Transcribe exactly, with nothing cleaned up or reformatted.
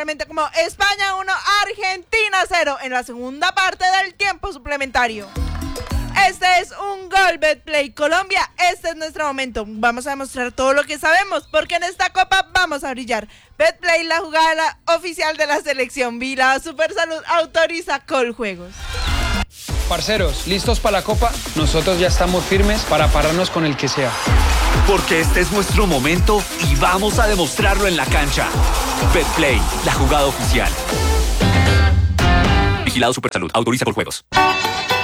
oficialmente como España uno, Argentina cero en la segunda parte del tiempo suplementario. Este es un gol, Betplay Colombia. Este es nuestro momento. Vamos a demostrar todo lo que sabemos, porque en esta copa vamos a brillar. Betplay, la jugada oficial de la selección. Vila Super Salud autoriza Coljuegos. Parceros, ¿listos para la copa? Nosotros ya estamos firmes para pararnos con el que sea. Porque este es nuestro momento y vamos a demostrarlo en la cancha. Betplay, la jugada oficial. Vigilado Supersalud, autoriza Coljuegos.